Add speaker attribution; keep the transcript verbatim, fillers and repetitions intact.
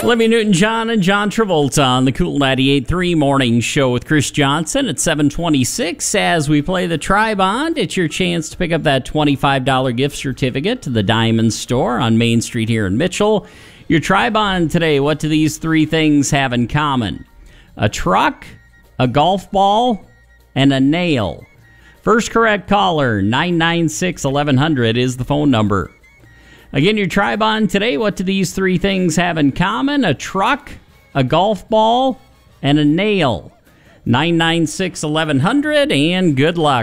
Speaker 1: Olivia Newton-John and John Travolta on the Cool ninety-eight point three Morning Show with Chris Johnson at seven twenty-six. As we play the Tri-Bond, it's your chance to pick up that twenty-five dollars gift certificate to the Diamond Store on Main Street here in Mitchell. Your Tri-Bond today, what do these three things have in common? A truck, a golf ball, and a nail. First correct caller, nine nine six, eleven hundred is the phone number. Again, your Tri-Bond today, what do these three things have in common? A truck, a golf ball, and a nail. nine nine six, eleven hundred, and good luck.